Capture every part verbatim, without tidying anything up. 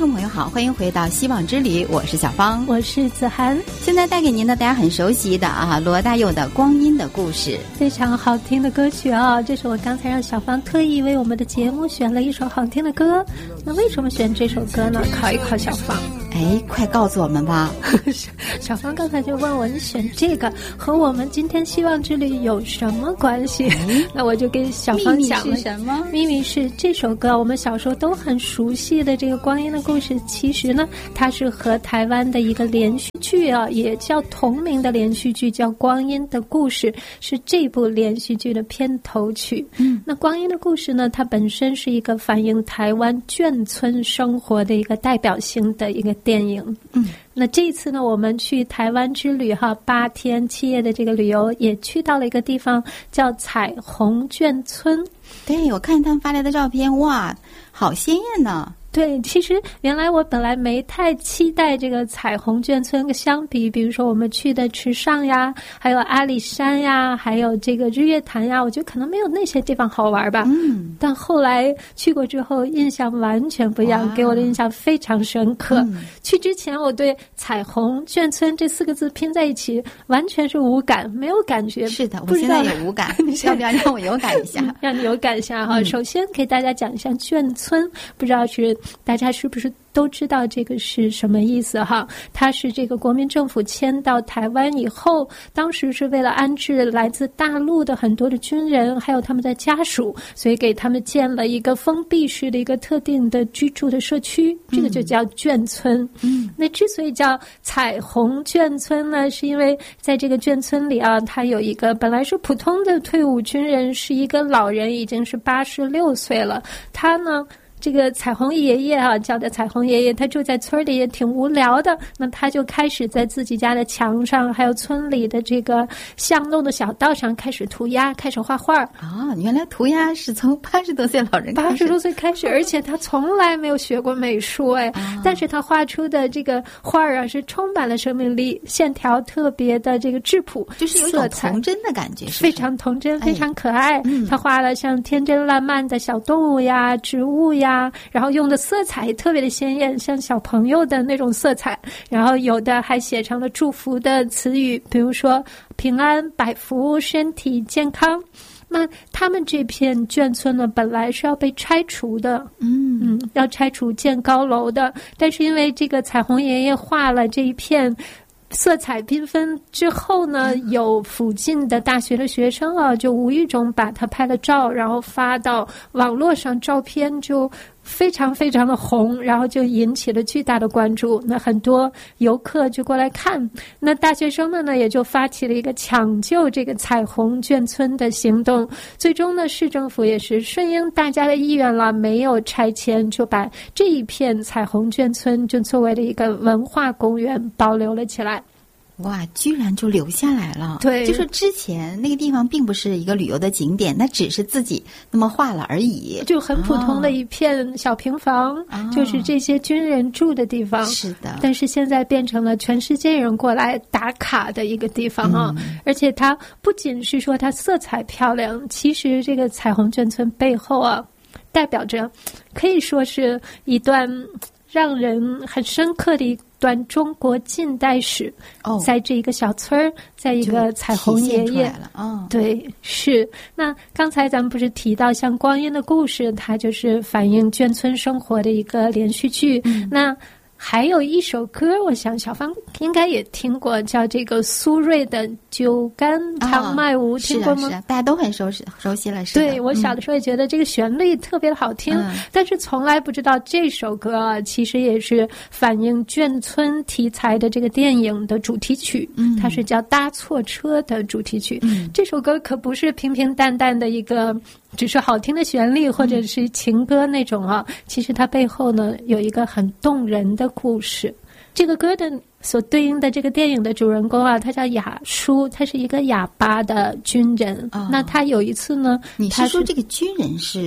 众朋友好，欢迎回到希望之旅，我是小芳， 我是子涵。 现在带给您的大家很熟悉的啊，罗大佑的《光阴的故事》， 非常好听的歌曲啊！这是我刚才让小芳特意为我们的节目选了一首好听的歌。那为什么选这首歌呢？考一考小芳。 哎，快告诉我们吧！ 小芳刚才就问我，你选这个和我们今天希望之旅有什么关系？嗯、那我就跟小芳讲了。 秘密是什么？ 秘密是这首歌，我们小时候都很熟悉的这个《光阴的故事》，其实呢，它是和台湾的一个连续剧啊，也叫同名的连续剧，叫《光阴的故事》，是这部连续剧的片头曲。嗯，那《光阴的故事》呢，它本身是一个反映台湾眷村生活的一个代表性的一个电影。嗯，那这一次呢，我们去台湾之旅哈，八天七夜的这个旅游，也去到了一个地方叫彩虹眷村。 对，我看他们发来的照片，哇，好鲜艳呢。 对，其实原来我本来没太期待这个彩虹眷村相比，比如说我们去的池上呀，还有阿里山呀，还有这个日月潭呀，我觉得可能没有那些地方好玩吧。嗯。但后来去过之后，印象完全不一样，给我的印象非常深刻。嗯、去之前，我对彩虹眷村这四个字拼在一起完全是无感，没有感觉。 是的，我现在也无感，要不要让我有感一下？ 让你有感一下哈。嗯、首先给大家讲一下眷村，不知道是。大家是不是都知道这个是什么意思哈？它是这个国民政府迁到台湾以后，当时是为了安置来自大陆的很多的军人，还有他们的家属，所以给他们建了一个封闭式的一个特定的居住的社区，这个就叫眷村。嗯，那之所以叫彩虹眷村呢，是因为在这个眷村里啊，他有一个本来是普通的退伍军人，是一个老人，已经是八十六岁了，他呢。这个彩虹爷爷啊，叫的彩虹爷爷，他住在村里也挺无聊的，那他就开始在自己家的墙上，还有村里的这个巷弄的小道上开始涂鸦，开始画画。 啊、哦，原来涂鸦是从八十多岁老人开始， 八十多岁开始，而且他从来没有学过美术哎，哦、但是他画出的这个画啊是充满了生命力，线条特别的这个质朴， 就是有一种童真的感觉，是非常童真，非常可爱。哎嗯、他画了像天真烂漫的小动物呀、植物呀。然后用的色彩也特别的鲜艳，像小朋友的那种色彩，然后有的还写成了祝福的词语，比如说平安、百福、身体健康。那他们这片眷村呢，本来是要被拆除的，嗯嗯，要拆除建高楼的，但是因为这个彩虹爷爷画了这一片色彩缤纷之后呢，有附近的大学的学生啊，就无意中把他拍了照，然后发到网络上，照片就非常非常的红，然后就引起了巨大的关注。那很多游客就过来看，那大学生们呢也就发起了一个抢救这个彩虹眷村的行动。最终呢，市政府也是顺应大家的意愿了，没有拆迁，就把这一片彩虹眷村就作为了一个文化公园保留了起来。 哇，居然就留下来了。 对， 就是之前那个地方并不是一个旅游的景点，那只是自己那么画了而已， 就很普通的一片小平房、哦、就是这些军人住的地方。 是的， 但是现在变成了全世界人过来打卡的一个地方啊、嗯！而且它不仅是说它色彩漂亮，其实这个彩虹眷村背后啊，代表着可以说是一段让人很深刻的一段中国近代史。哦，在这一个小村儿，在一个彩虹爷爷， 哦， 对，是。那刚才咱们不是提到像《光阴的故事》，它就是反映眷村生活的一个连续剧。嗯、那还有一首歌，我想小芳应该也听过，叫这个苏芮的《酒干倘卖无》，哦、听过吗？ 是啊，是啊，大家都很熟悉熟悉了。是的， 对，我小的时候也觉得这个旋律特别的好听，嗯、但是从来不知道这首歌啊，其实也是反映眷村题材的这个电影的主题曲。嗯，它是叫《搭错车》的主题曲。嗯，这首歌可不是平平淡淡的一个只是好听的旋律或者是情歌那种啊，嗯、其实它背后呢有一个很动人的故事。这个歌的所对应的这个电影的主人公啊，他叫雅舒，他是一个哑巴的军人。哦、那他有一次呢， 你是说这个军人是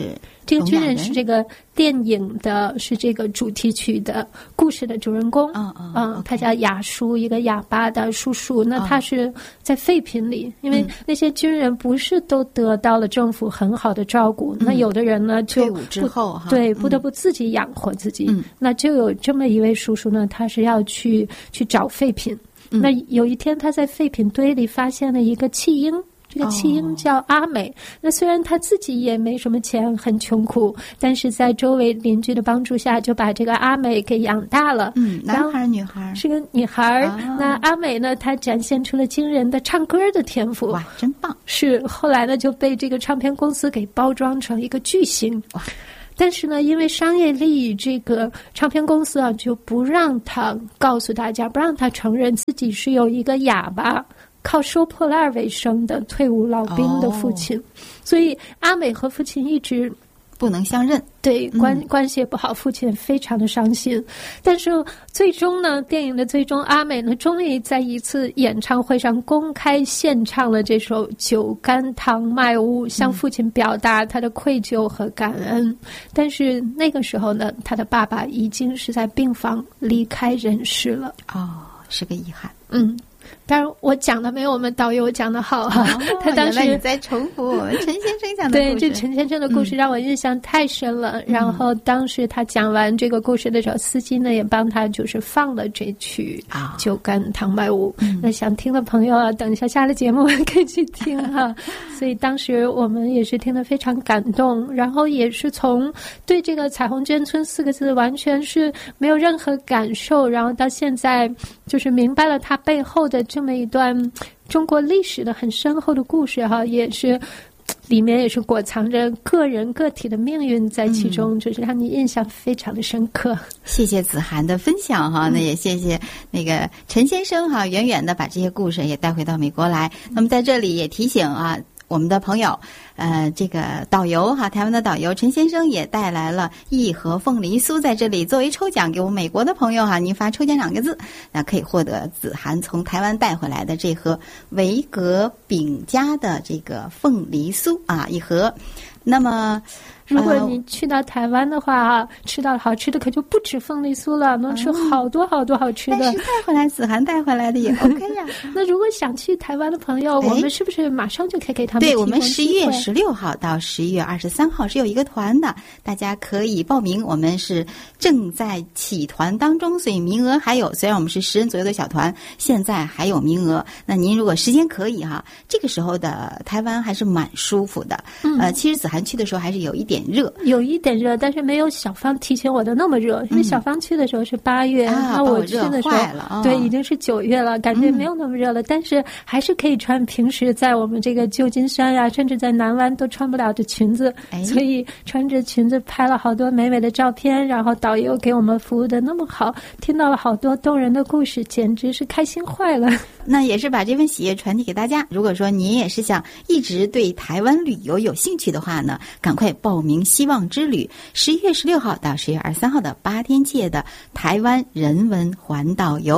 这个军人是这个电影的是这个主题曲的故事的主人公， 嗯嗯嗯，他叫哑叔，一个哑巴的叔叔。那他是在废品里，因为那些军人不是都得到了政府很好的照顾，那有的人呢就退伍之后哈， 对，不得不自己养活自己。那就有这么一位叔叔呢，他是要去去找废品。那有一天他在废品堆里发现了一个弃婴。这个弃婴叫阿美，哦、那虽然他自己也没什么钱，很穷苦，但是在周围邻居的帮助下，就把这个阿美给养大了。 嗯，男孩女孩？是个女孩。哦、那阿美呢，她展现出了惊人的唱歌的天赋。 哇，真棒！ 是后来呢，就被这个唱片公司给包装成一个巨星。哇！但是呢，因为商业利益，这个唱片公司啊就不让他告诉大家，不让他承认自己是有一个哑巴。靠收破烂为生的退伍老兵的父亲，哦、所以阿美和父亲一直不能相认， 对关、嗯、关系也不好，父亲非常的伤心。但是最终呢，电影的最终，阿美呢终于在一次演唱会上公开献唱了这首《酒干倘卖无》，向父亲表达他的愧疚和感恩。嗯、但是那个时候呢，他的爸爸已经是在病房离开人世了。 哦，是个遗憾。 嗯。当然，我讲的没有我们导游讲的好哈。哦、他当时你在重复我们陈先生讲的故事。 对，这陈先生的故事让我印象太深了。嗯、然后当时他讲完这个故事的时候，司机呢也帮他就是放了这曲《酒干倘卖无》。嗯、那想听的朋友啊，等一下下了节目可以去听哈。所以当时我们也是听得非常感动，然后也是从对这个彩虹眷村四个字完全是没有任何感受，然后到现在就是明白了它背后的这么一段中国历史的很深厚的故事哈，也是里面也是裹藏着个人个体的命运在其中，嗯、就是让你印象非常的深刻。 谢谢子涵的分享哈，嗯、那也谢谢那个陈先生哈，远远的把这些故事也带回到美国来。那么在这里也提醒啊。我们的朋友，呃，这个导游哈，台湾的导游陈先生也带来了一盒凤梨酥，在这里作为抽奖给我们美国的朋友哈，您发抽奖两个字，那可以获得子涵从台湾带回来的这盒维格饼家的这个凤梨酥啊，一盒。那么如果你去到台湾的话啊，吃到好吃的可就不止凤梨酥了，能吃好多好多好吃的。 但是带回来子涵带回来的也 OK 呀。 那如果想去台湾的朋友，我们是不是马上就可以给他们提供机会？ 对，我们十一月十六号到十一月二十三号是有一个团的，大家可以报名。我们是正在起团当中，所以名额还有。虽然我们是十人左右的小团，现在还有名额。那您如果时间可以哈，这个时候的台湾还是蛮舒服的。嗯、呃，其实子涵去的时候还是有一点热， 有一点热，但是没有小芳提醒我的那么热。因为小芳去的时候是八月， 嗯、 那我去的时候， 哦、 对，已经是九月了，感觉没有那么热了。嗯、但是还是可以穿平时在我们这个旧金山呀、啊，甚至在南湾都穿不了的裙子。哎、所以穿着裙子拍了好多美美的照片，然后导游给我们服务的那么好，听到了好多动人的故事，简直是开心坏了。 那也是把这份喜悦传递给大家。如果说你也是想一直对台湾旅游有兴趣的话呢，赶快报名希望之旅，十一月十六号到十月二十三号的八天届的台湾人文环岛游。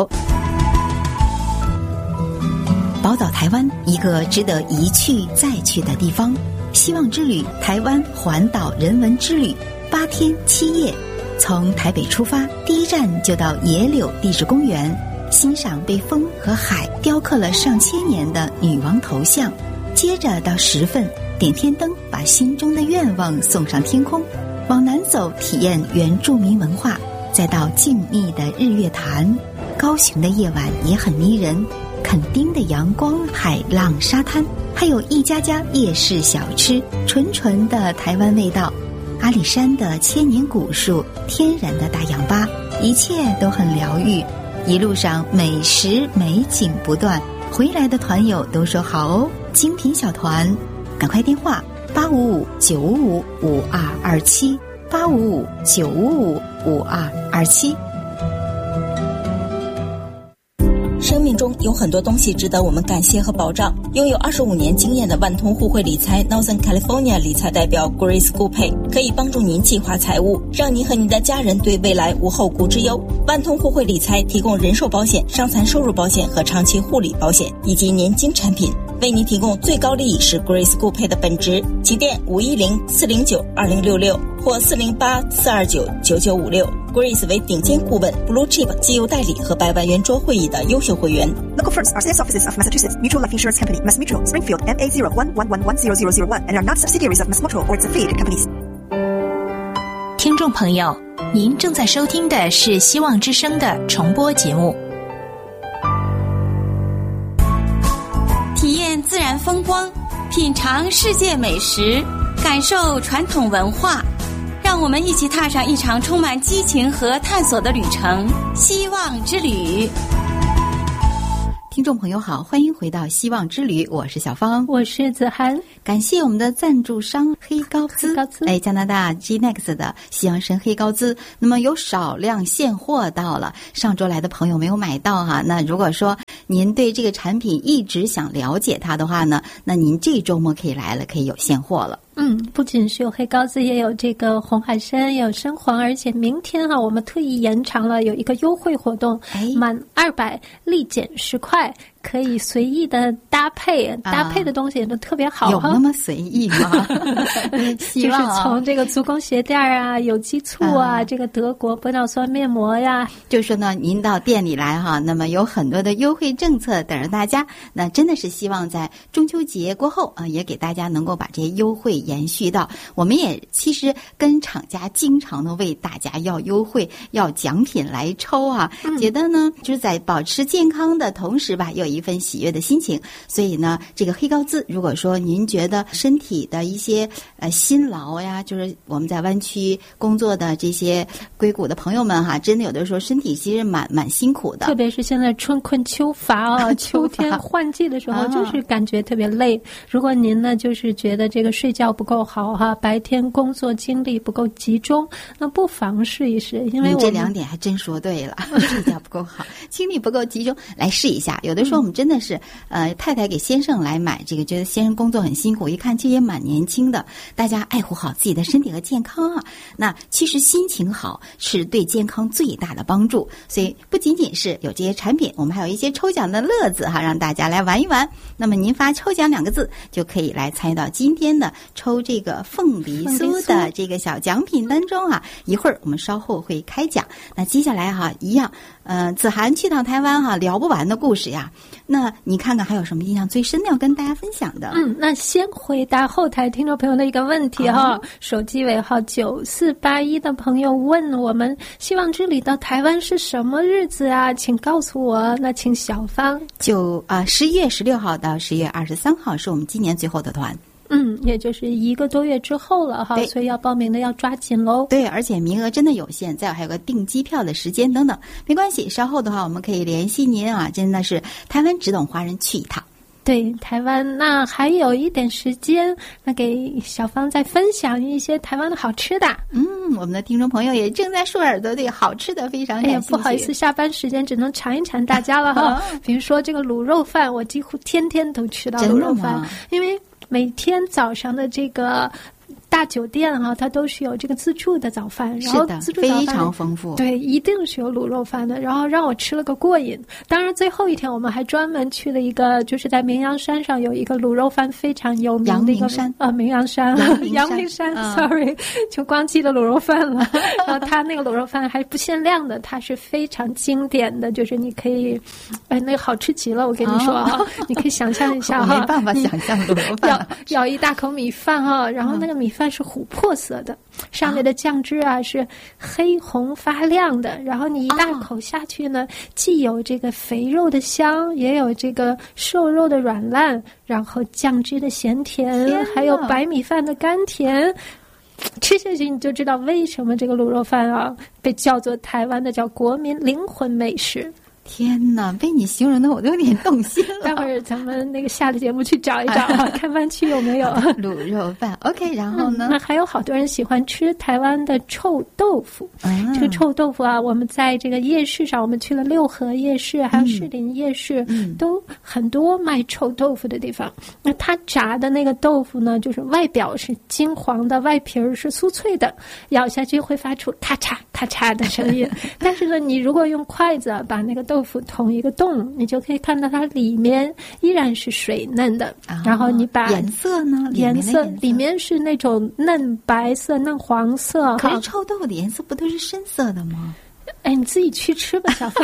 宝岛台湾，一个值得一去再去的地方。希望之旅台湾环岛人文之旅，八天七夜，从台北出发，第一站就到野柳地质公园，欣赏被风和海雕刻了上千年的女王头像，接着到十份点天灯，把心中的愿望送上天空，往南走体验原住民文化，再到静谧的日月潭。高雄的夜晚也很迷人，垦丁的阳光、海浪、沙滩，还有一家家夜市小吃，纯纯的台湾味道。阿里山的千年古树，天然的大氧吧，一切都很疗愈。一路上美食美景不断，回来的团友都说好哦，精品小团，赶快电话八五五九五五二二七八五五九五五五二二七。 生命中有很多东西值得我们感谢和保障。拥有二十五年经验的万通互惠理财 Northern California 理财代表 Grace Gupay 可以帮助您计划财务，让您和您的家人对未来无后顾之忧。万通互惠理财提供人寿保险、伤残收入保险和长期护理保险以及年金产品。 为您提供最高利益是 Grace 固配的本质。起电五一零四零九二零六六或四零八四二九九九五六。Grace 为顶尖顾问 Blue Chip 机油代理和百万圆桌会议的优秀会员。 Local firms are sales offices of Massachusetts Mutual Life Insurance Company, Mass Mutual, Springfield, M A zero one one one one zero zero zero one, and are not subsidiaries of Mass Mutual or its affiliated companies. 听众朋友，您正在收听的是希望之声的重播节目。 体验自然风光，品尝世界美食，感受传统文化，让我们一起踏上一场充满激情和探索的旅程——希望之旅。 听众朋友好，欢迎回到希望之旅，我是小芳， 我是子涵。 感谢我们的赞助商黑高兹， 黑高兹哎，加拿大 G N E X 的西洋参黑高兹，那么有少量现货到了，上周来的朋友没有买到哈、啊。那如果说您对这个产品一直想了解它的话呢，那您这周末可以来了，可以有现货了。 嗯，不仅是有黑高兹，也有这个红海参，也有生黄，而且明天哈、啊，我们特意延长了有一个优惠活动， 哎， 满二百立减十块，可以随意的搭配，搭配的东西也都特别好、啊。 有那么随意吗？希望、啊、 就是从这个足弓鞋垫啊、有机醋啊、 啊这个德国玻尿酸面膜呀， 就是说呢，您到店里来哈，那么有很多的优惠政策等着大家。那真的是希望在中秋节过后啊，也给大家能够把这些优惠延续到。我们也其实跟厂家经常的为大家要优惠、要奖品来抽啊，嗯、觉得呢就是在保持健康的同时吧，有一份喜悦的心情。所以呢，这个黑高兹，如果说您觉得身体的一些呃辛劳呀，就是我们在湾区工作的这些硅谷的朋友们哈，真的有的时候身体其实蛮蛮辛苦的， 特别是现在春困秋乏啊，秋天换季的时候，就是感觉特别累。如果您呢，就是觉得这个睡觉不够好哈，白天工作精力不够集中，那不妨试一试。因为我这两点还真说对了，睡觉不够好，精力不够集中，来试一下。有的时候我们真的是呃，太太给先生来买这个，觉得先生工作很辛苦，一看这也蛮年轻的，大家爱护好自己的身体和健康啊。那其实心情好是对健康最大的帮助，所以不仅仅是有这些产品，我们还有一些抽奖的乐子哈，让大家来玩一玩。那么您发抽奖两个字就可以来参与到今天的抽这个凤梨酥的这个小奖品当中啊。一会儿我们稍后会开奖。那接下来哈，一样，呃，子涵去趟台湾哈，聊不完的故事呀。那你看看还有什么印象最深的要跟大家分享的？ 嗯，那先回答后台听众朋友的一个问题哈、哦，手机尾号九四八一的朋友问我们，希望之旅到台湾是什么日子啊？请告诉我。那请小芳就啊，十一月十六号到十月二十三号是我们今年最后的团。 嗯，也就是一个多月之后了哈，所以要报名的要抓紧喽。 对，而且名额真的有限，再有还有个订机票的时间等等，没关系，稍后的话我们可以联系您啊，真的是台湾只懂华人去一趟。 对，台湾那还有一点时间，那给小芳再分享一些台湾的好吃的。 嗯，我们的听众朋友也正在竖耳朵，对好吃的非常感兴趣。 哎呀，不好意思，下班时间只能馋一馋大家了哈。比如说这个卤肉饭，我几乎天天都吃到卤肉饭，因为每天早上的这个大酒店哈、啊，它都是有这个自助的早饭，然后自助早饭非常丰富， 对，一定是有卤肉饭的，然后让我吃了个过瘾。当然，最后一天我们还专门去了一个，就是在绵阳山上有一个卤肉饭非常有名的一个阳明山啊，绵阳山，阳明山 ，sorry，、嗯、就光记得卤肉饭了。然后它那个卤肉饭还不限量的，它是非常经典的，就是你可以，哎，那个好吃极了，我跟你说啊，哦、你可以想象一下哈， 没办法想象卤肉饭， 咬咬一大口米饭哈，然后那个米饭是琥珀色的，上面的酱汁啊是黑红发亮的，然后你一大口下去呢，既有这个肥肉的香，也有这个瘦肉的软烂，然后酱汁的咸甜，还有白米饭的甘甜。吃下去你就知道为什么这个卤肉饭啊被叫做台湾的叫国民灵魂美食。 天哪，被你形容的我都有点动心了。 待会儿咱们那个下了节目去找一找啊，看湾区有没有卤肉饭。OK， 然后呢、 嗯？那还有好多人喜欢吃台湾的臭豆腐。嗯、这个臭豆腐啊，我们在这个夜市上，我们去了六合夜市，还有士林夜市，嗯、都很多卖臭豆腐的地方。那它炸的那个豆腐呢，就是外表是金黄的，外皮儿是酥脆的，咬下去会发出咔嚓咔嚓的声音。但是呢，你如果用筷子把那个豆腐捅一个洞，你就可以看到它里面依然是水嫩的。 啊、 然后你把颜色呢？ 颜色里面是那种嫩白色、嫩黄色。 可是臭豆腐的颜色不都是深色的吗？ 哎，你自己去吃吧，小芳。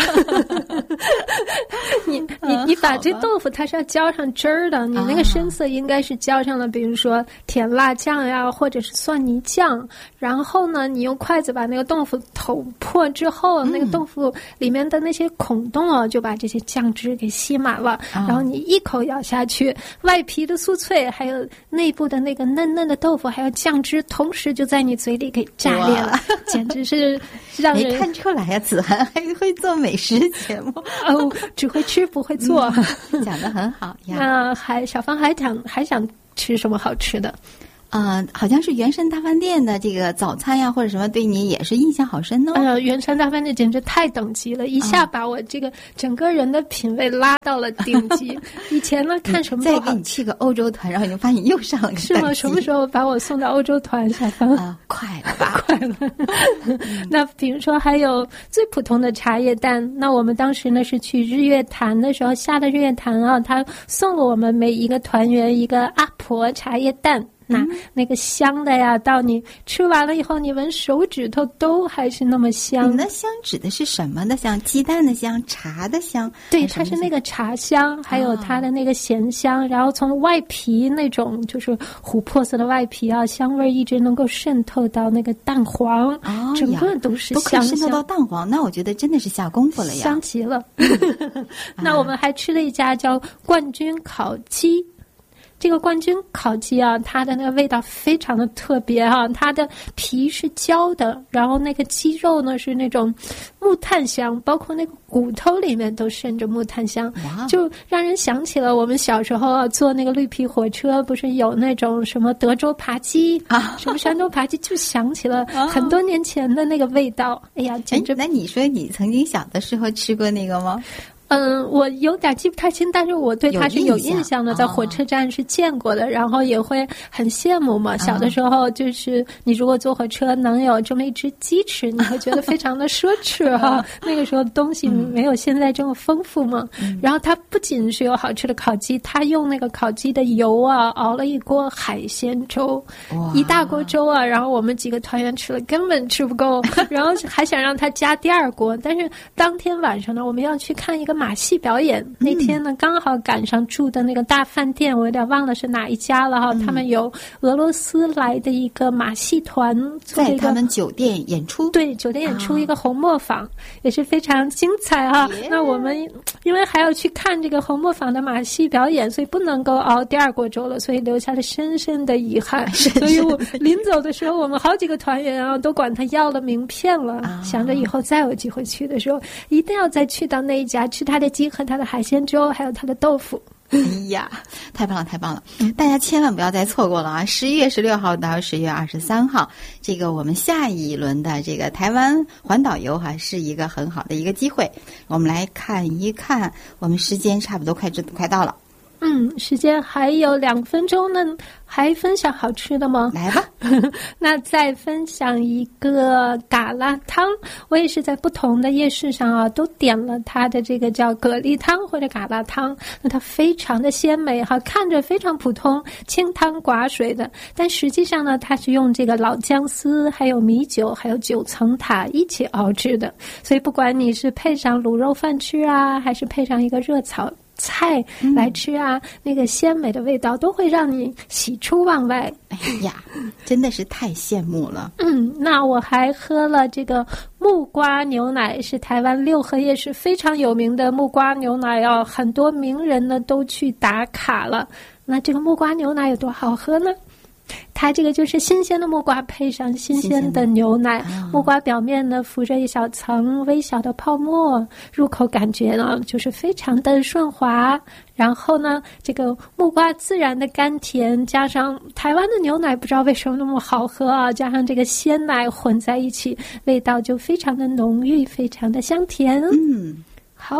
你你你把这豆腐它是要浇上汁儿的，你那个深色应该是浇上了，比如说甜辣酱呀，或者是蒜泥酱。然后呢，你用筷子把那个豆腐捅破之后，嗯、那个豆腐里面的那些孔洞哦，就把这些酱汁给吸满了。啊、然后你一口咬下去，外皮的酥脆，还有内部的那个嫩嫩的豆腐，还有酱汁，同时就在你嘴里给炸裂了，简直是让人没看出来呀、啊，子涵还会做美食节目哦，只会吃不会做， 嗯、讲得很好呀。 那还小芳还想还想吃什么好吃的？ 呃，好像是圆山大饭店的这个早餐呀，或者什么，对你也是印象好深哦。 呃，圆山大饭店简直太等级了，一下把我这个整个人的品味拉到了顶级。以前呢，看什么再给你去个欧洲团，然后你就发现你又上了个等级。 是吗？什么时候把我送到欧洲团？小芳啊、呃，快了吧， 快了。那比如说还有最普通的茶叶蛋，那我们当时呢是去日月潭的时候下的日月潭啊，他送了我们每一个团员一个阿婆茶叶蛋。那那个香的呀，到你吃完了以后，你闻手指头都还是那么香。 你的香指的是什么的香？鸡蛋的香，茶的香？ 对，它是那个茶香，还有它的那个咸香，哦、然后从外皮那种就是琥珀色的外皮啊，香味一直能够渗透到那个蛋黄，哦、整个都是香香， 都可以渗透到蛋黄。那我觉得真的是下功夫了呀， 香极了。那我们还吃了一家叫冠军烤鸡。这个冠军烤鸡啊，它的那个味道非常的特别啊，它的皮是焦的，然后那个鸡肉呢是那种木炭香，包括那个骨头里面都渗着木炭香，就让人想起了我们小时候、啊、坐那个绿皮火车，不是有那种什么德州扒鸡啊，什么山东扒鸡，就想起了很多年前的那个味道。哎呀，简直！ 那你说你曾经小的时候吃过那个吗？ 嗯，我有点记不太清，但是我对它是有印象的，在火车站是见过的，哦、然后也会很羡慕嘛。小的时候，就是你如果坐火车能有这么一只鸡吃，你会觉得非常的奢侈哈、啊。那个时候东西没有现在这么丰富嘛。嗯、然后它不仅是有好吃的烤鸡，它用那个烤鸡的油啊熬了一锅海鲜粥，一大锅粥啊。然后我们几个团员吃了根本吃不够，然后还想让他加第二锅。但是当天晚上呢，我们要去看一个马戏表演，那天呢刚好赶上住的那个大饭店，我有点忘了是哪一家了哈。嗯、他们有俄罗斯来的一个马戏团， 在他们酒店演出， 对，酒店演出一个红磨坊，啊、也是非常精彩哈。Yeah. 那我们因为还要去看这个红磨坊的马戏表演，所以不能够熬第二锅粥了，所以留下了深深的遗憾。所以我临走的时候，我们好几个团员啊都管他要了名片了，啊、想着以后再有机会去的时候，一定要再去到那一家吃他的鸡和他的海鲜粥，还有他的豆腐。 哎呀，太棒了，太棒了！大家千万不要再错过了啊！十一月十六号到十月二十三号，这个我们下一轮的这个台湾环岛游哈、啊，是一个很好的一个机会。我们来看一看，我们时间差不多快快到了。 嗯，时间还有两分钟呢，还分享好吃的吗？ 来吧， 那再分享一个嘎啦汤。我也是在不同的夜市上啊，都点了它的这个叫蛤蜊汤或者嘎啦汤。那它非常的鲜美哈，看着非常普通，清汤寡水的，但实际上呢，它是用这个老姜丝、还有米酒、还有九层塔一起熬制的。所以不管你是配上卤肉饭吃啊，还是配上一个热炒菜来吃啊、嗯、那个鲜美的味道都会让你喜出望外。 哎呀，真的是太羡慕了。 嗯，那我还喝了这个木瓜牛奶，是台湾六合夜市非常有名的木瓜牛奶哦，很多名人呢都去打卡了。那这个木瓜牛奶有多好喝呢？它这个就是新鲜的木瓜配上新鲜的牛奶，哦、木瓜表面呢浮着一小层微小的泡沫，入口感觉呢就是非常的顺滑。然后呢，这个木瓜自然的甘甜，加上台湾的牛奶不知道为什么那么好喝啊，加上这个鲜奶混在一起，味道就非常的浓郁，非常的香甜。 嗯， 好。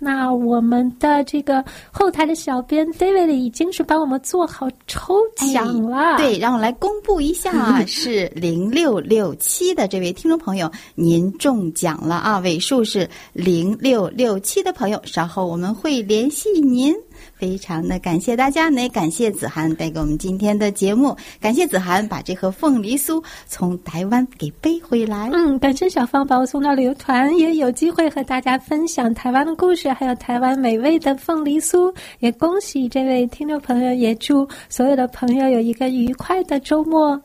那我们的这个后台的小编 David 已经是帮我们做好抽奖了。 哎、对，让我来公布一下啊，是零六六七的这位听众朋友，您中奖了啊，尾数是零六六七的朋友，稍后我们会联系您。非常的感谢大家呢，也感谢子涵带给我们今天的节目，感谢子涵把这盒凤梨酥从台湾给背回来。 嗯，感谢小芳把我送到旅游团，也有机会和大家分享台湾的故事，还有台湾美味的凤梨酥。也恭喜这位听众朋友，也祝所有的朋友有一个愉快的周末。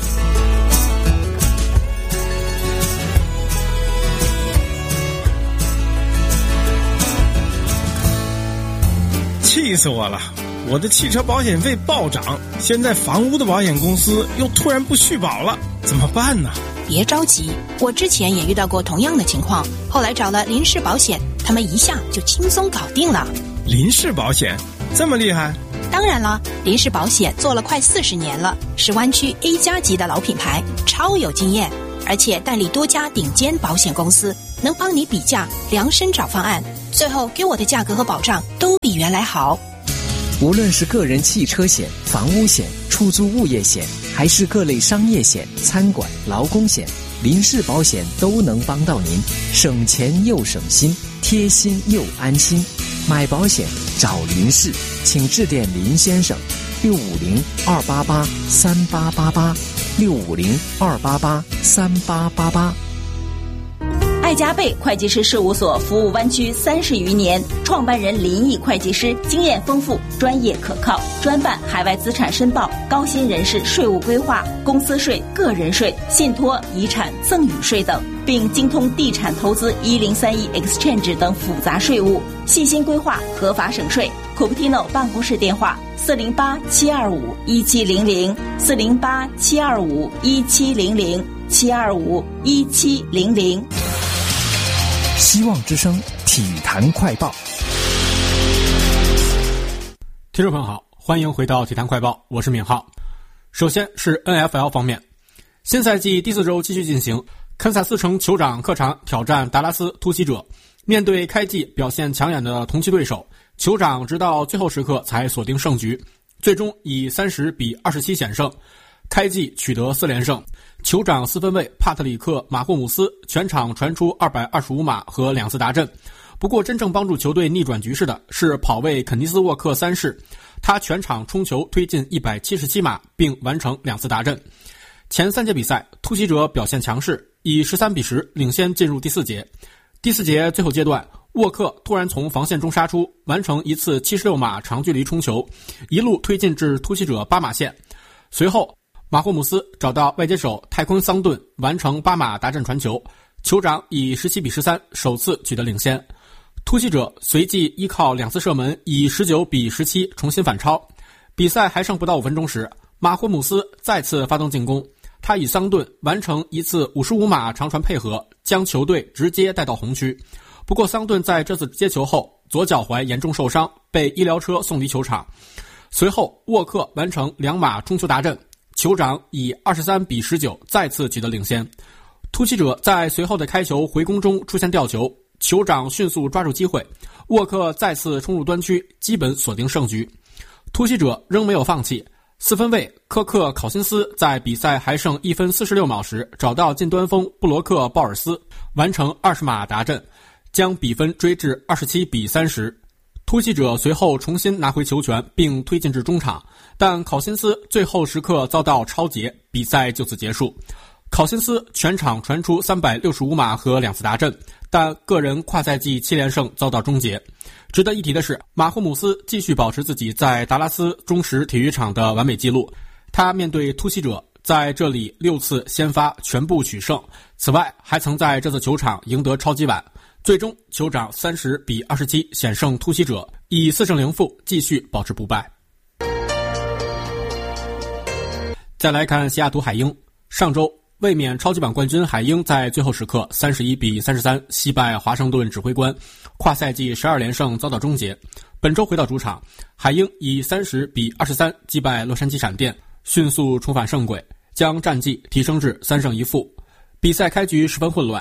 气死我了！我的汽车保险费暴涨，现在房屋的保险公司又突然不续保了，怎么办呢？ 别着急，我之前也遇到过同样的情况，后来找了林氏保险，他们一下就轻松搞定了。 林氏保险这么厉害？ 当然了，林氏保险做了快四十年了，是湾区 A 加级的老品牌，超有经验，而且代理多家顶尖保险公司，能帮你比价量身找方案，最后给我的价格和保障都比原来好。 无论是个人汽车险、房屋险、出租物业险，还是各类商业险、餐馆、劳工险，林氏保险都能帮到您，省钱又省心，贴心又安心。买保险找林氏，请致电林先生六五零二八八三八八八六五零二八八三八八八。 爱加倍会计师事务所服务湾区三十余年，创办人林毅会计师经验丰富，专业可靠，专办海外资产申报、高薪人士税务规划、公司税、个人税、信托、遗产、赠与税等，并精通地产投资一零三一 Exchange 等复杂税务，细心规划，合法省税。Cupertino 办公室电话：四零八七二五一七零零四零八七二五一七零零七二五一七零零。 希望之声体坛快报。 听众朋友好，欢迎回到体坛快报，我是闵浩。首先是 N F L 方面，新赛季第四周继续进行，堪萨斯城酋长客场挑战达拉斯突袭者。面对开季表现抢眼的同期对手，酋长直到最后时刻才锁定胜局，最终以三十比二十七险胜，开季取得四连胜。酋长四分卫帕特里克马霍姆斯全场传出二百二十五码和两次达阵，不过真正帮助球队逆转局势的是跑卫肯尼斯沃克三世，他全场冲球推进一百七十七码并完成两次达阵。前三节比赛突袭者表现强势，以十三比十领先进入第四节。第四节最后阶段，沃克突然从防线中杀出，完成一次七十六码长距离冲球，一路推进至突袭者八码线。随后马霍姆斯找到外接手泰昆桑顿，完成八码达阵传球，酋长以十七比十三首次取得领先。突袭者随即依靠两次射门，以十九比十七重新反超。比赛还剩不到五分钟时，马霍姆斯再次发动进攻，他与桑顿完成一次五十五码长传配合，将球队直接带到红区。不过桑顿在这次接球后左脚踝严重受伤，被医疗车送离球场。随后沃克完成两码冲球达阵，酋长以二十三比十九再次取得领先。突袭者在随后的开球回攻中出现吊球，酋长迅速抓住机会，沃克再次冲入端区，基本锁定胜局。突袭者仍没有放弃，四分卫科克考辛斯在比赛还剩一分四十六秒时找到近端锋布罗克鲍尔斯，完成二十码达阵，将比分追至二十七比三十。突袭者随后重新拿回球权并推进至中场，但考辛斯最后时刻遭到抄截，比赛就此结束。考辛斯全场传出三百六十五码和两次达阵，但个人跨赛季七连胜遭到终结。值得一提的是，马霍姆斯继续保持自己在达拉斯中实体育场的完美记录，他面对突袭者在这里六次先发全部取胜，此外还曾在这次球场赢得超级碗。最终酋长三十比二十七险胜突袭者，以四胜零负继续保持不败。再来看西雅图海鹰，上周卫冕超级碗冠军海鹰在最后时刻三十一比三十三惜败华盛顿指挥官，跨赛季十二连胜遭到终结。本周回到主场，海鹰以三十比二十三击败洛杉矶闪电，迅速重返胜轨，将战绩提升至三胜一负。比赛开局十分混乱，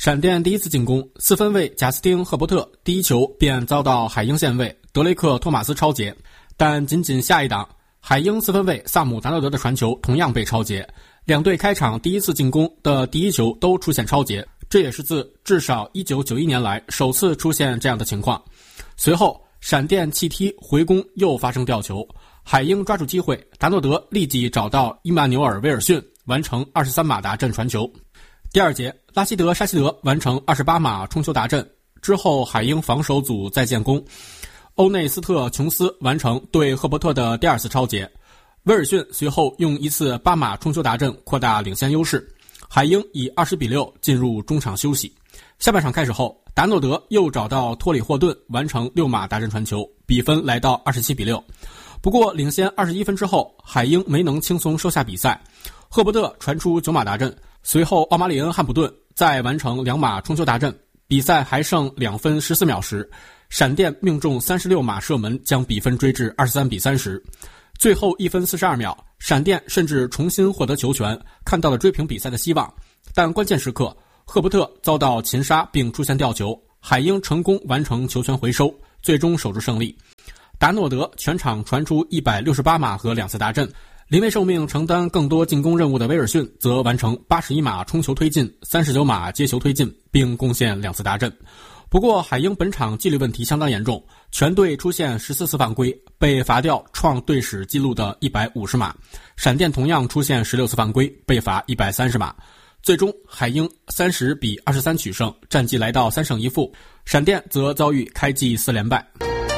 闪电第一次进攻，四分卫贾斯汀·赫伯特第一球便遭到海鹰线卫德雷克·托马斯抄截，但仅仅下一档，海鹰四分卫萨姆·达诺德的传球同样被抄截。两队开场第一次进攻的第一球都出现抄截，这也是自至少一九九一年来首次出现这样的情况。随后闪电弃踢回攻又发生掉球，海鹰抓住机会，达诺德立即找到伊曼纽尔·威尔逊完成二十三码达阵传球。第二节，拉希德·沙希德完成二十八码冲球达阵之后，海鹰防守组再建功，欧内斯特·琼斯完成对赫伯特的第二次抄截，威尔逊随后用一次八码冲球达阵扩大领先优势，海鹰以二十比六进入中场休息。下半场开始后，达诺德又找到托里霍顿完成六码达阵传球，比分来到二十七比六。不过领先二十一分之后，海鹰没能轻松收下比赛，赫伯特传出九码达阵，随后奥马里恩·汉普顿再完成两码冲球达阵，比赛还剩两分十四秒时，闪电命中三十六码射门，将比分追至二十三比三十。最后一分四十二秒，闪电甚至重新获得球权，看到了追平比赛的希望，但关键时刻赫伯特遭到擒杀并出现掉球，海鹰成功完成球权回收，最终守住胜利。达诺德全场传出一百六十八码和两次达阵，临危受命承担更多进攻任务的威尔逊则完成八十一码冲球推进、三十九码接球推进，并贡献两次达阵。不过海鹰本场纪律问题相当严重，全队出现十四次犯规，被罚掉创队史纪录的一百五十码，闪电同样出现十六次犯规，被罚一百三十码。最终海鹰三十比二十三取胜，战绩来到三胜一负，闪电则遭遇开季四连败。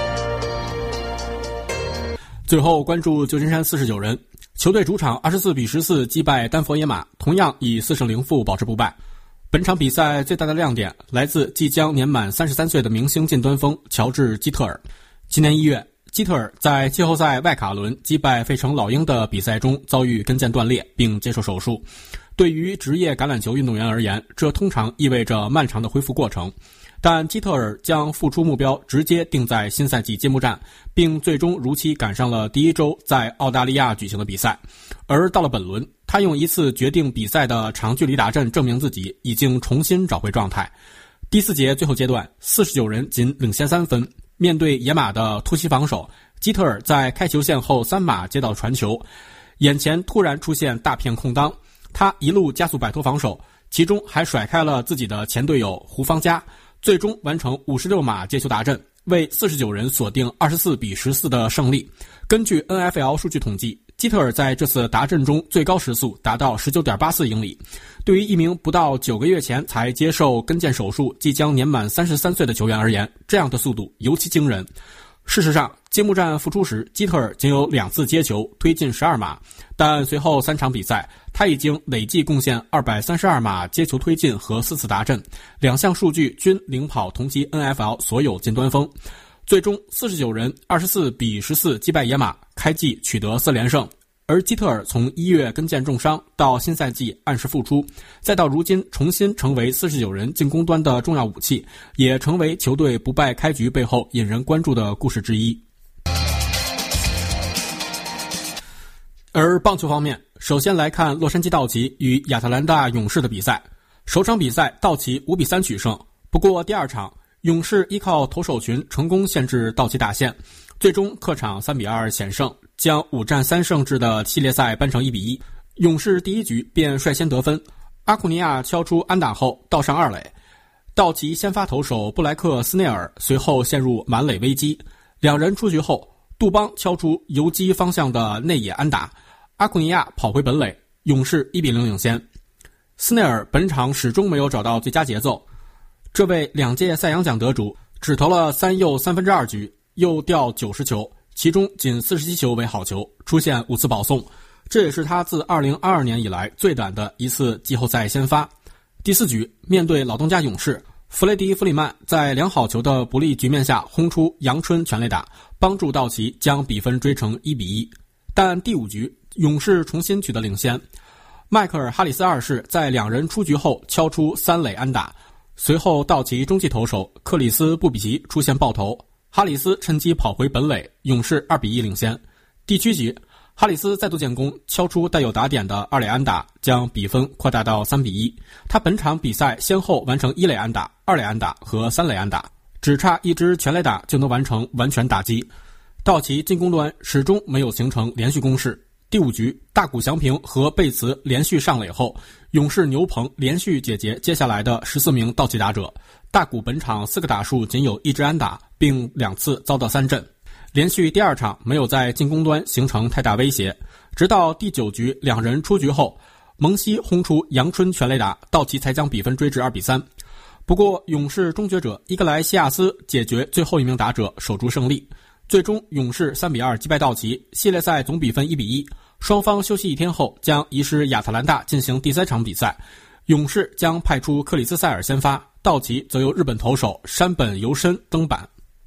最后关注旧金山四十九人，球队主场二十四比十四击败丹佛野马，同样以四胜零负保持不败。本场比赛最大的亮点来自即将年满三十三岁的明星近端锋乔治·基特尔。今年一月，基特尔在季后赛外卡轮击败费城老鹰的比赛中遭遇跟腱断裂并接受手术。对于职业橄榄球运动员而言，这通常意味着漫长的恢复过程，但基特尔将复出目标直接定在新赛季揭幕战，并最终如期赶上了第一周在澳大利亚举行的比赛。而到了本轮，他用一次决定比赛的长距离达阵证明自己已经重新找回状态。第四节最后阶段，四十九人仅领先三分，面对野马的突袭防守，基特尔在开球线后三码接到传球，眼前突然出现大片空当，他一路加速摆脱防守，其中还甩开了自己的前队友胡方家，最终完成五十六码接球达阵，为四十九人锁定二十四比十四的胜利。根据 N F L 数据统计，基特尔在这次达阵中最高时速达到 十九点八四英里。对于一名不到九个月前才接受跟腱手术、即将年满三十三岁的球员而言，这样的速度尤其惊人。事实上，揭幕战复出时，基特尔仅有两次接球推进十二码，但随后三场比赛，他已经累计贡献二百三十二码接球推进和四次达阵，两项数据均领跑同期 N F L 所有近端锋。最终四十九人二十四比十四击败野马，开季取得四连胜。而基特尔从一月跟腱重伤到新赛季按时复出，再到如今重新成为四十九人进攻端的重要武器，也成为球队不败开局背后引人关注的故事之一。而棒球方面，首先来看洛杉矶道奇与亚特兰大勇士的比赛。首场比赛道奇五比三取胜，不过第二场勇士依靠投手群成功限制道奇打线，最终客场三比二险胜，将五战三胜制的系列赛扳成一比一。勇士第一局便率先得分，阿库尼亚敲出安打后倒上二垒，道奇先发投手布莱克斯内尔随后陷入满垒危机，两人出局后，杜邦敲出游击方向的内野安打，阿库尼亚跑回本垒，勇士一比零领先。斯内尔本场始终没有找到最佳节奏，这位两届赛扬奖得主只投了三又三分之二局，又掉九十球，其中仅四十七球为好球，出现五次保送，这也是他自二零二二年以来最短的一次季后赛先发。第四局面对老东家勇士，弗雷迪·弗里曼在两好球的不利局面下轰出阳春全垒打，帮助道奇将比分追成一比一。但第五局勇士重新取得领先，迈克尔·哈里斯二世在两人出局后敲出三垒安打，随后道奇中继投手克里斯·布比奇出现爆头，哈里斯趁机跑回本垒，勇士二比一领先。第七局， 哈里斯再度建功，敲出带有打点的二垒安打，将比分扩大到三比一。他本场比赛先后完成一垒安打、二垒安打和三垒安打，只差一支全垒打就能完成完全打击。道奇进攻端始终没有形成连续攻势。第五局，大谷翔平和贝茨连续上垒后，勇士牛棚连续解决接下来的十四名道奇打者。大谷本场四个打数仅有一支安打，并两次遭到三振。连续第二场没有在进攻端形成太大威胁，直到第九局两人出局后，蒙西轰出阳春全垒打，道奇才将比分追至二比三。不过勇士终结者伊格莱西亚斯解决最后一名打者，守住胜利。最终勇士三比二击败道奇，系列赛总比分一比一。双方休息一天后将移师亚特兰大进行第三场比赛，勇士将派出克里斯塞尔先发，道奇则由日本投手山本由伸登板。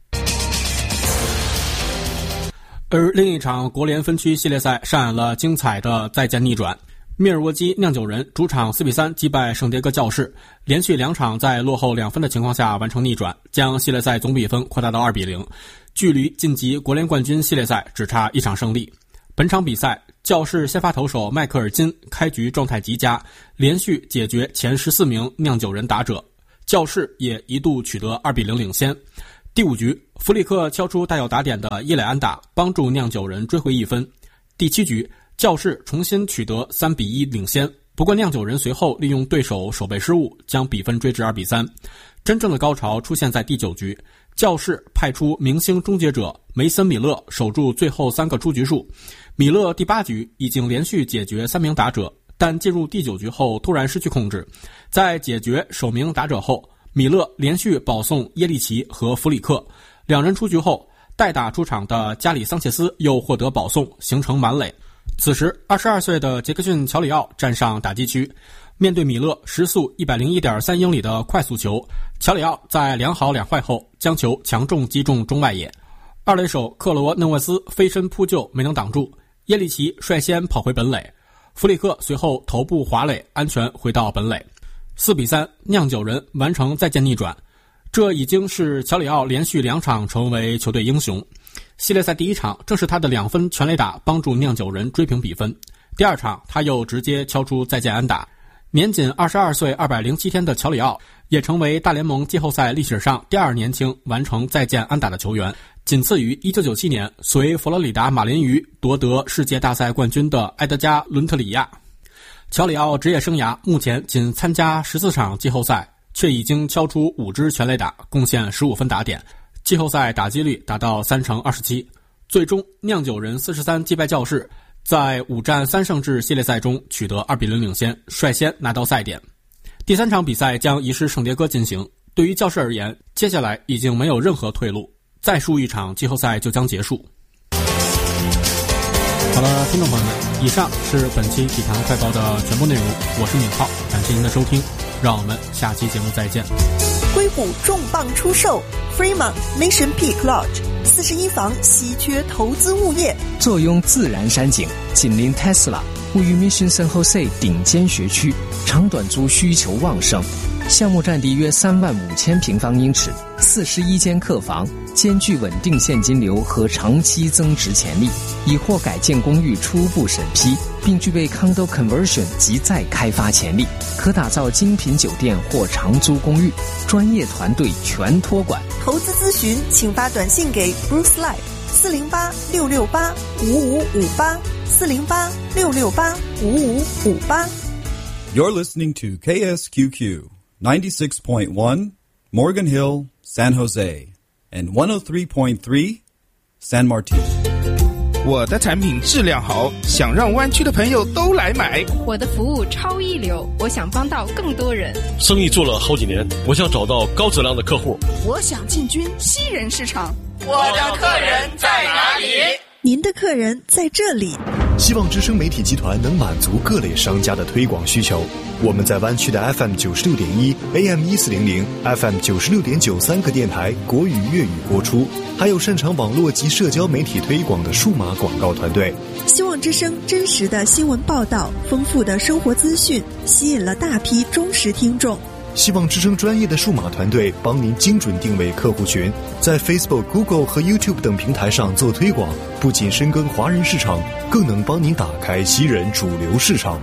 而另一场国联分区系列赛上演了精彩的再见逆转，密尔沃基酿酒人主场四比三击败圣迭戈教士，连续两场在落后两分的情况下完成逆转，将系列赛总比分扩大到二比零，距离晋级国联冠军系列赛只差一场胜利。本场比赛，教士先发投手迈克尔金开局状态极佳，连续解决前十四名酿酒人打者，教士也一度取得二比零领先。第五局，弗里克敲出带有打点的一垒安打，帮助酿酒人追回一分。第七局，教士重新取得三比一领先，不过酿酒人随后利用对手守备失误，将比分追至二比三。真正的高潮出现在第九局，教士派出明星终结者梅森米勒守住最后三个出局数。米勒第八局已经连续解决三名打者，但进入第九局后突然失去控制。在解决首名打者后，米勒连续保送耶利奇和弗里克，两人出局后，代打出场的加里桑切斯又获得保送，形成满垒。此时二十二岁的杰克逊乔里奥站上打击区，面对米勒时速 一百零一点三英里的快速球，乔里奥在两好两坏后将球强重击中中外野。二垒手克罗嫩沃斯飞身扑救没能挡住，耶利奇率先跑回本垒，弗里克随后头部滑垒安全回到本垒。四比三，酿酒人完成再见逆转，这已经是乔里奥连续两场成为球队英雄。系列赛第一场正是他的两分全垒打帮助酿酒人追平比分，第二场他又直接敲出再见安打。年仅二十二岁二百零七天的乔里奥也成为大联盟季后赛历史上第二年轻完成再见安打的球员，仅次于一九九七年随佛罗里达马林鱼夺得世界大赛冠军的埃德加·伦特里亚。乔里奥职业生涯目前仅参加十四场季后赛，却已经敲出五支全垒打，贡献十五分打点，季后赛打击率达到三成二十七。最终酿酒人四十三击败教士，在五战三胜制系列赛中取得二比零领先，率先拿到赛点。第三场比赛将移师圣迭戈进行，对于教士而言，接下来已经没有任何退路，再输一场季后赛就将结束。好了，听众朋友们，以上是本期体坛快报的全部内容，我是闵浩，感谢您的收听，让我们下期节目再见。 硅谷重磅出售 Fremont Mission Peak Lodge 四十一房稀缺投资物业， 坐拥自然山景，紧邻 Tesla， 位于 Mission San Jose 顶尖学区，长短租需求旺盛。项目占地约三万五千平方英尺，四十一间客房，兼具稳定现金流和长期增值潜力，已获改建公寓初步审批，并具备 condo conversion 及再开发潜力，可打造精品酒店或长租公寓，专业团队全托管。 投资咨询请发短信给 Bruce Light 四零八六六八五五五八 四零八六六八五五五八。 You're listening to K S Q Q ninety-six point one Morgan Hill, San Jose, and one oh three point three San Martin. 我的产品质量好，想让湾区的朋友都来买。 我的服务超一流，我想帮到更多人。 生意做了好几年，我想找到高质量的客户。 我想进军西人市场。 我的客人在哪里？ 您的客人在这里。 希望之声媒体集团能满足各类商家的推广需求。我们在湾区的 F M 九十六点一、A M 一四零零、F M 九十六点九三个电台国语粤语播出，还有擅长网络及社交媒体推广的数码广告团队。 希望之声真实的新闻报道、丰富的生活资讯，吸引了大批忠实听众。 希望之声专业的数码团队帮您精准定位客户群，在 Facebook、Google 和 YouTube 等平台上做推广，不仅深耕华人市场，更能帮您打开西人主流市场。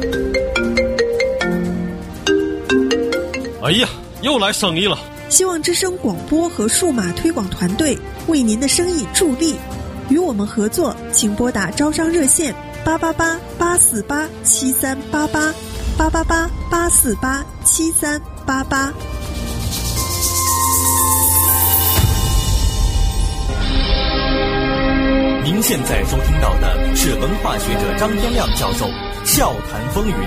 哎呀，又来生意了！ 希望之声广播和数码推广团队为您的生意助力，与我们合作，请拨打招商热线八八八八四八七三八八八八八八四八七三八八。 您现在收听到的是文化学者张天亮教授笑谈风云。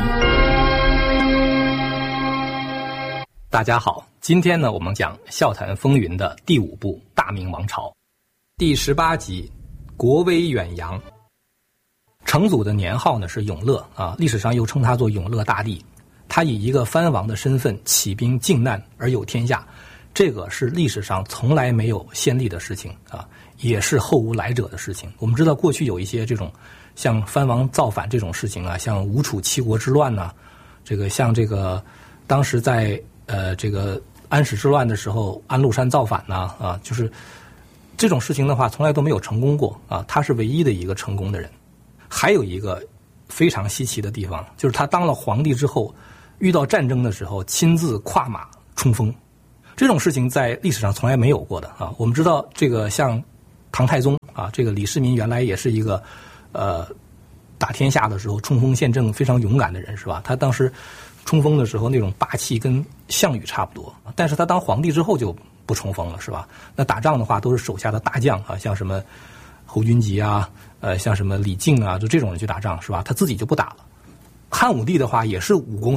大家好，今天呢，我们讲笑谈风云的第五部《大明王朝》，第十八集国威远扬。成祖的年号呢是永乐啊，历史上又称他做永乐大帝。他以一个藩王的身份起兵靖难而有天下，这个是历史上从来没有先例的事情啊，也是后无来者的事情。我们知道过去有一些这种像藩王造反这种事情啊，像吴楚七国之乱呐、啊，这个像这个当时在呃这个安史之乱的时候，安禄山造反呐 啊, 啊，就是这种事情的话，从来都没有成功过啊。他是唯一的一个成功的人。还有一个非常稀奇的地方，就是他当了皇帝之后，遇到战争的时候亲自跨马冲锋，这种事情在历史上从来没有过的啊。我们知道这个像唐太宗啊，这个李世民原来也是一个呃打天下的时候冲锋陷阵非常勇敢的人，是吧？他当时冲锋的时候那种霸气跟项羽差不多，但是他当皇帝之后就不冲锋了，是吧？那打仗的话都是手下的大将啊，像什么侯君集啊，呃，像什么李靖啊，就这种人去打仗，是吧？他自己就不打了。汉武帝的话也是武功